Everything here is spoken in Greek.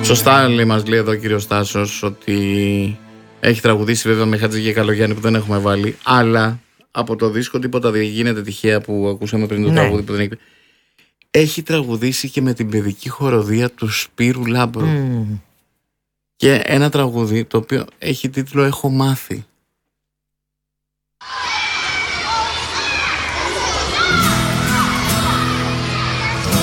Σωστά μας λέει εδώ ο κύριος Τάσος ότι έχει τραγουδήσει βέβαια με Χατζη και Καλογιάννη που δεν έχουμε βάλει, αλλά από το δίσκο Τίποτα δεν γίνεται τυχαία που ακούσαμε πριν το τραγούδι που δεν έχει. Έχει τραγουδήσει και με την παιδική χοροδία του Σπύρου Λάμπρου. Και ένα τραγούδι το οποίο έχει τίτλο «Έχω μάθει».